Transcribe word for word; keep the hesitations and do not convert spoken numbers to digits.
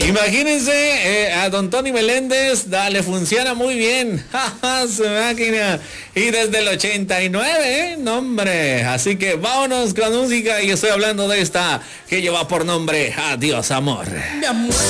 Imagínense, eh, a don Tony Meléndez, dale, funciona muy bien. Su máquina. Y desde el ochenta y nueve, ¿eh? No, hombre. Así que vámonos con música y estoy hablando de esta que lleva por nombre Adiós, amor. Mi amor.